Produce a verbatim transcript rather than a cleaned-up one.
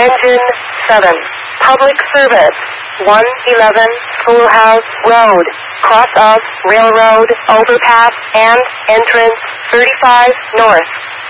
Engine seven. Public service. one eleven Schoolhouse Road. Cross of Railroad Overpass and entrance thirty-five North.